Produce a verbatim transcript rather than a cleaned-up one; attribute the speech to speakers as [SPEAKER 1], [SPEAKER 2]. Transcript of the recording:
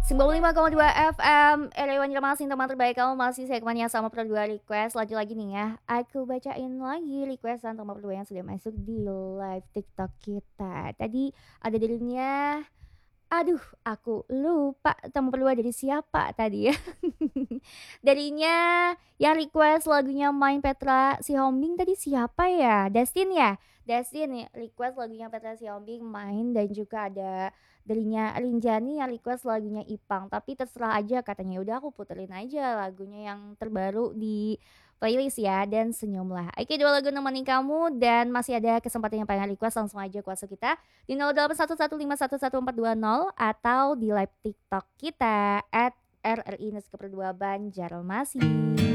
[SPEAKER 1] sembilan puluh lima koma dua F M Elewan masih teman terbaik kamu, masih segmennya sama per dua request. Lanjut lagi nih ya, aku bacain lagi requestan teman per dua yang sudah masuk di live TikTok kita. Tadi ada dirinya, aduh aku lupa teman per dua dari siapa tadi ya. Darinya yang request lagunya Main Petra Sihombing tadi siapa ya? Destin ya? Destin ya request lagunya Petra Sihombing Main, dan juga ada darinya Rinjani yang request lagunya Ipang. Tapi terserah aja katanya, udah aku puterin aja lagunya yang terbaru di playlist ya, dan Senyumlah. Oke, dua lagu nemenin kamu dan masih ada kesempatan yang pengen request, langsung aja kuasa kita di nol delapan satu satu lima satu satu empat dua nol atau di live TikTok kita at R R I News Keperdua Banjarmasin.